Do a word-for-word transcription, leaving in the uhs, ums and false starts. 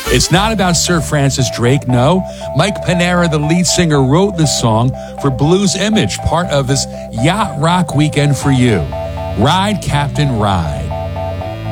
It's not about Sir Francis Drake, no. Mike Panera, the lead singer, wrote this song for Blues Image, part of this Yacht Rock Weekend for You. Ride, Captain, Ride.